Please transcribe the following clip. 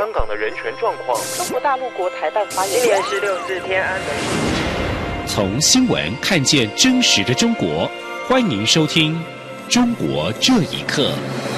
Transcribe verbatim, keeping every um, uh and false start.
香港的人权状况。 中国大陆国台办发言人，今年十六四天安门。 从新闻看见真实的中国，欢迎收听《中国这一刻》。